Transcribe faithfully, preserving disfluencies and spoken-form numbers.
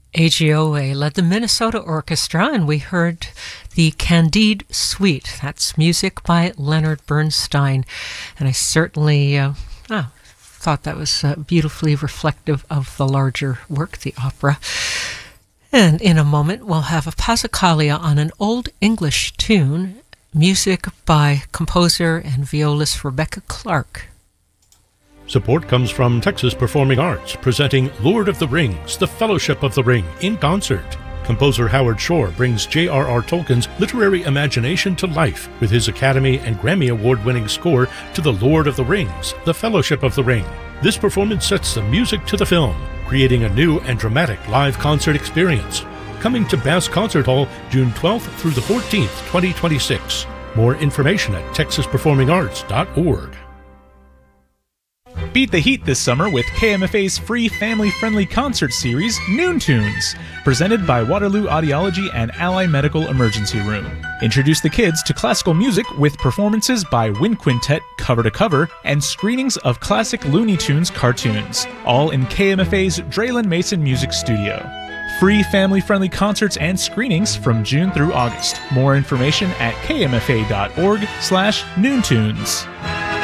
A G O A led the Minnesota Orchestra, and we heard the Candide Suite. That's music by Leonard Bernstein. And I certainly uh, oh, thought that was uh, beautifully reflective of the larger work, the opera. And in a moment, we'll have a Passacaglia on an old English tune, music by composer and violist Rebecca Clark. Support comes from Texas Performing Arts, presenting Lord of the Rings, The Fellowship of the Ring, in concert. Composer Howard Shore brings J R R Tolkien's literary imagination to life with his Academy and Grammy Award-winning score to The Lord of the Rings, The Fellowship of the Ring. This performance sets the music to the film, creating a new and dramatic live concert experience. Coming to Bass Concert Hall June twelfth through the fourteenth, twenty twenty-six. More information at texas performing arts dot org. Beat the heat this summer with K M F A's free family-friendly concert series, Noon Tunes, presented by Waterloo Audiology and Ally Medical Emergency Room. Introduce the kids to classical music with performances by Wind Quintet cover to cover and screenings of classic Looney Tunes cartoons, all in K M F A's Draylen Mason Music Studio. Free family-friendly concerts and screenings from June through August. More information at k m f a dot org slash noontunes.